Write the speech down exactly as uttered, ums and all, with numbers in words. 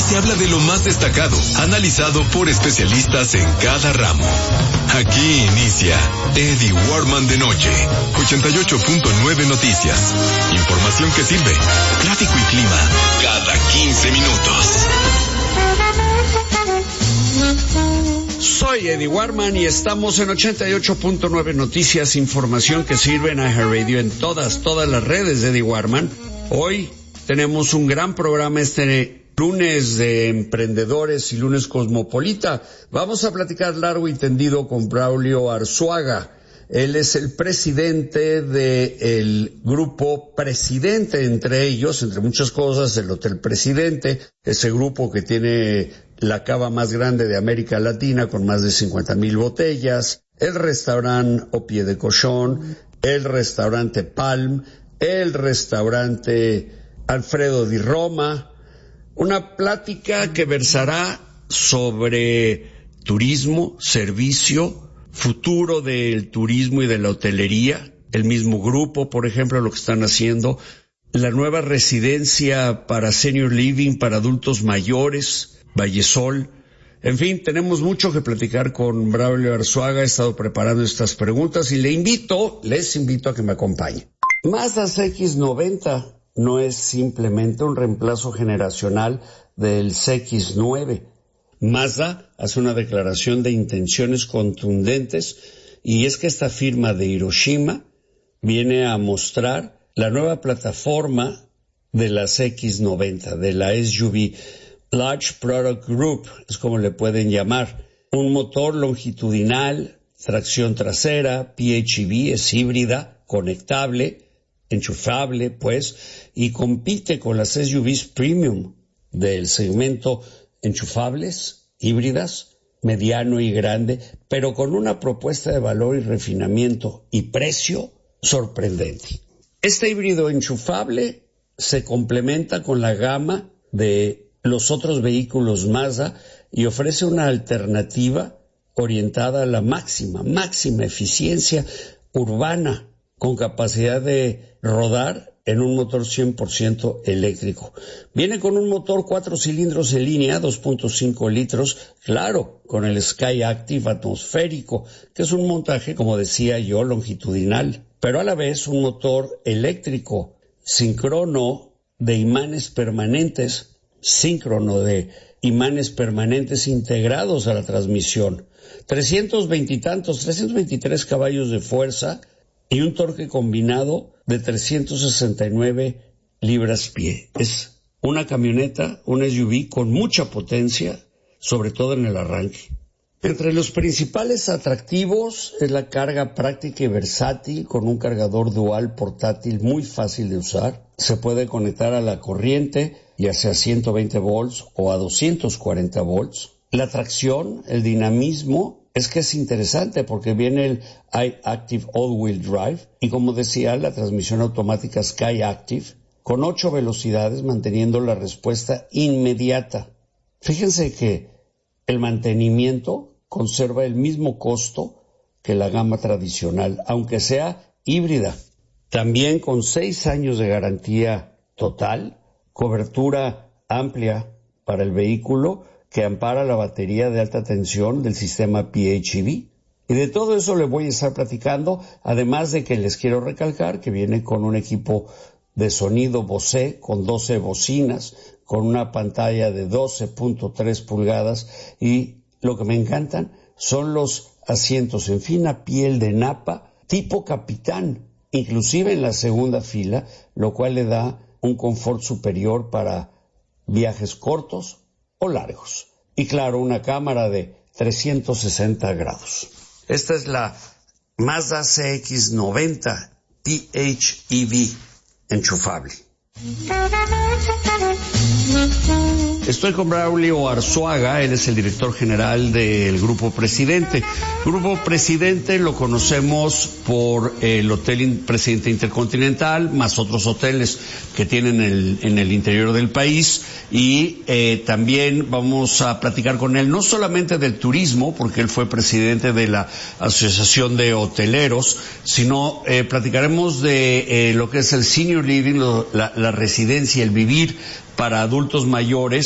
te habla de lo más destacado, analizado por especialistas en cada ramo. Aquí inicia Eddie Warman de noche, ochenta y ocho punto nueve Noticias. Información que sirve, tráfico y clima, cada quince minutos. Soy Eddie Warman y estamos en ochenta y ocho punto nueve Noticias, información que sirve en iHeartRadio, en todas, todas las redes de Eddie Warman. Hoy tenemos un gran programa este lunes de emprendedores y lunes cosmopolita. Vamos a platicar largo y tendido con Braulio Arzuaga. Él es el presidente del grupo Presidente, entre ellos, entre muchas cosas, el Hotel Presidente, ese grupo que tiene la cava más grande de América Latina con más de cincuenta mil botellas, el restaurante Au Pied de Cochon, el restaurante Palm, el restaurante Alfredo di Roma. Una plática que versará sobre turismo, servicio, futuro del turismo y de la hotelería, el mismo grupo, por ejemplo, lo que están haciendo, la nueva residencia para senior living, para adultos mayores, Vallesol. En fin, tenemos mucho que platicar con Braulio Arzuaga. He estado preparando estas preguntas y le invito, les invito a que me acompañen. Mazda C X noventa no es simplemente un reemplazo generacional del C X nueve. Mazda hace una declaración de intenciones contundentes y es que esta firma de Hiroshima viene a mostrar la nueva plataforma de la C X noventa, de la S U V, Large Product Group, es como le pueden llamar. Un motor longitudinal, tracción trasera, P H E V, es híbrida, conectable, enchufable, pues, y compite con las S U Vs premium del segmento enchufables, híbridas, mediano y grande, pero con una propuesta de valor y refinamiento y precio sorprendente. Este híbrido enchufable se complementa con la gama de los otros vehículos Mazda y ofrece una alternativa orientada a la máxima, máxima eficiencia urbana, con capacidad de rodar en un motor cien por ciento eléctrico. Viene con un motor cuatro cilindros en línea, dos punto cinco litros, claro, con el Sky Active atmosférico, que es un montaje, como decía yo, longitudinal, pero a la vez un motor eléctrico, síncrono de imanes permanentes, síncrono de imanes permanentes integrados a la transmisión, trescientos veinte y tantos, trescientos veintitrés caballos de fuerza y un torque combinado de trescientos sesenta y nueve libras-pie. Es una camioneta, una S U V con mucha potencia, sobre todo en el arranque. Entre los principales atractivos es la carga práctica y versátil con un cargador dual portátil muy fácil de usar. Se puede conectar a la corriente, ya sea ciento veinte volts o a doscientos cuarenta volts. La tracción, el dinamismo, es que es interesante porque viene el iActive All-Wheel Drive y, como decía, la transmisión automática Sky Active con ocho velocidades, manteniendo la respuesta inmediata. Fíjense que el mantenimiento conserva el mismo costo que la gama tradicional, aunque sea híbrida. También con seis años de garantía total, cobertura amplia para el vehículo que ampara la batería de alta tensión del sistema P H E V. Y de todo eso le voy a estar platicando, además de que les quiero recalcar que viene con un equipo de sonido Bose con doce bocinas, con una pantalla de doce punto tres pulgadas y lo que me encantan son los asientos en fina piel de napa tipo capitán, inclusive en la segunda fila, lo cual le da un confort superior para viajes cortos o largos. Y claro, una cámara de trescientos sesenta grados. Esta es la Mazda C X noventa P H E V enchufable. Estoy con Braulio Arzuaga, él es el director general del Grupo Presidente. Grupo Presidente lo conocemos por el Hotel Presidente Intercontinental, más otros hoteles que tienen el, en el interior del país, y eh, también vamos a platicar con él no solamente del turismo, porque él fue presidente de la Asociación de Hoteleros, sino eh, platicaremos de eh, lo que es el senior living, lo, la, la residencia, el vivir para adultos mayores,